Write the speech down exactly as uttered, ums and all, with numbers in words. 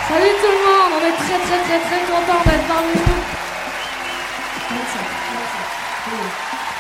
Salut tout le monde, on est très très très très contents d'être parmi vous. Merci, merci.